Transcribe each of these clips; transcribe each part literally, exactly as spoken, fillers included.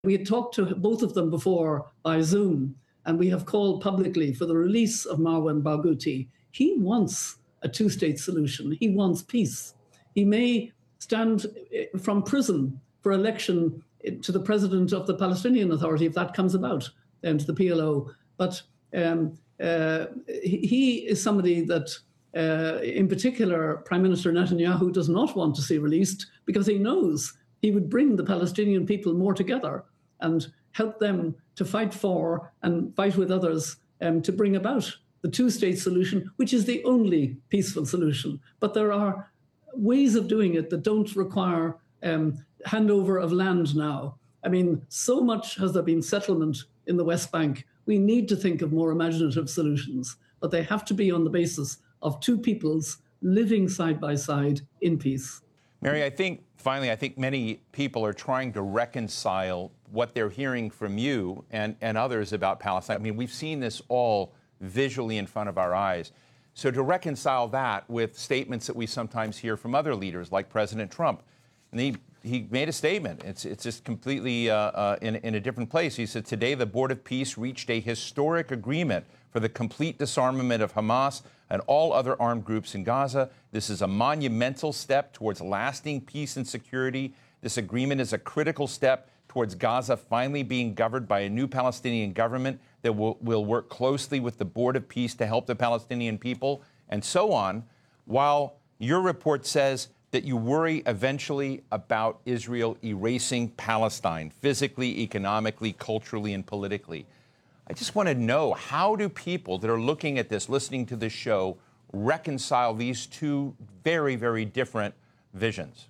We had talked to both of them before by Zoom, and we have called publicly for the release of Marwan Barghouti. He wants a two-state solution. He wants peace. He may stand from prison for election to the president of the Palestinian Authority if that comes about, and to the P L O. But um, uh, he is somebody that, uh, in particular, Prime Minister Netanyahu does not want to see released, because he knows he would bring the Palestinian people more together and help them to fight for and fight with others um, to bring about the two-state solution, which is the only peaceful solution. But there are ways of doing it that don't require um, handover of land now. I mean, so much has there been settlement in the West Bank. We need to think of more imaginative solutions, but they have to be on the basis of two peoples living side by side in peace. Mary, I think, finally, I think many people are trying to reconcile what they're hearing from you and, and others about Palestine. I mean, we've seen this all visually in front of our eyes. So to reconcile that with statements that we sometimes hear from other leaders, like President Trump, and he, he made a statement. It's, it's just completely uh, uh, in, in a different place. He said, today the Board of Peace reached a historic agreement for the complete disarmament of Hamas and all other armed groups in Gaza. This is a monumental step towards lasting peace and security. This agreement is a critical step towards Gaza finally being governed by a new Palestinian government that will, will work closely with the Board of Peace to help the Palestinian people, and so on, while your report says that you worry eventually about Israel erasing Palestine physically, economically, culturally, and politically. I just want to know, how do people that are looking at this, listening to this show, reconcile these two very, very different visions?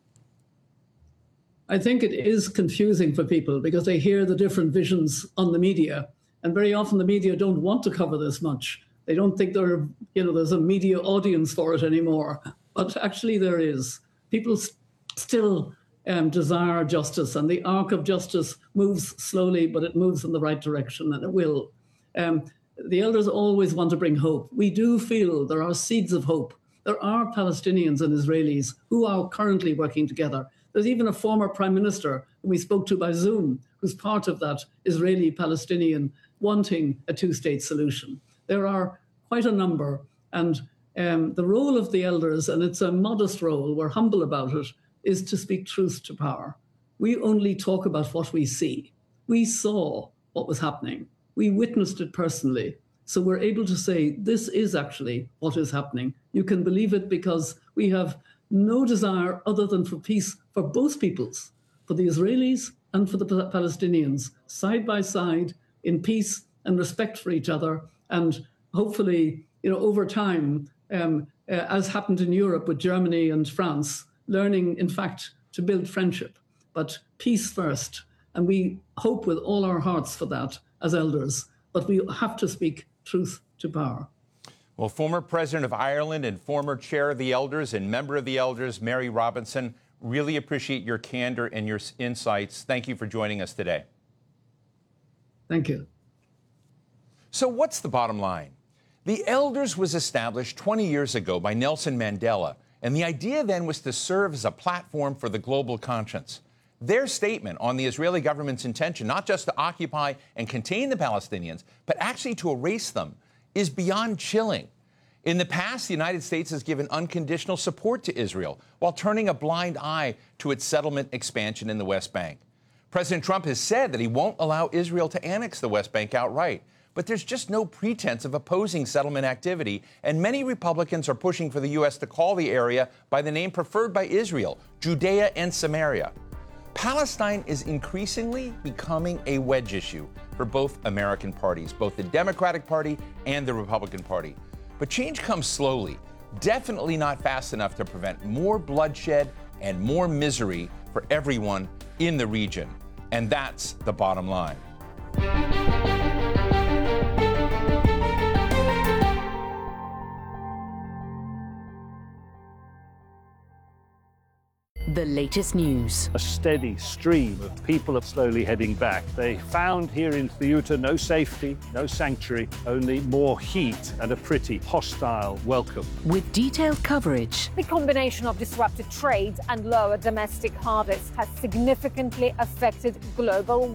I think it is confusing for people because they hear the different visions on the media. And very often the media don't want to cover this much. They don't think there, you know, there's a media audience for it anymore. But actually there is. People st- still um, desire justice, and the arc of justice moves slowly, but it moves in the right direction, and it will. Um, the elders always want to bring hope. We do feel there are seeds of hope. There are Palestinians and Israelis who are currently working together. There's even a former prime minister who we spoke to by Zoom, who's part of that Israeli-Palestinian wanting a two-state solution. There are quite a number, and um, the role of the elders, and it's a modest role, we're humble about it, is to speak truth to power. We only talk about what we see. We saw what was happening. We witnessed it personally. So we're able to say, this is actually what is happening. You can believe it because we have no desire other than for peace for both peoples, for the Israelis and for the Palestinians, side by side, in peace and respect for each other. And hopefully, you know, over time, um, uh, as happened in Europe with Germany and France, learning, in fact, to build friendship, but peace first. And we hope with all our hearts for that as elders, but we have to speak truth to power. Well, former president of Ireland and former chair of the elders and member of the elders, Mary Robinson, really appreciate your candor and your insights. Thank you for joining us today. Thank you. So what's the bottom line? The Elders was established twenty years ago by Nelson Mandela, and the idea then was to serve as a platform for the global conscience. Their statement on the Israeli government's intention not just to occupy and contain the Palestinians, but actually to erase them, is beyond chilling. In the past, the United States has given unconditional support to Israel while turning a blind eye to its settlement expansion in the West Bank. President Trump has said that he won't allow Israel to annex the West Bank outright, but there's just no pretense of opposing settlement activity, and many Republicans are pushing for the U S to call the area by the name preferred by Israel, Judea and Samaria. Palestine is increasingly becoming a wedge issue for both American parties, both the Democratic Party and the Republican Party. But change comes slowly, definitely not fast enough to prevent more bloodshed and more misery for everyone in the region. And that's the bottom line. the latest news. A steady stream of people are slowly heading back. They found here in Ceuta no safety, no sanctuary, only more heat and a pretty hostile welcome. With detailed coverage. The combination of disrupted trade and lower domestic harvests has significantly affected global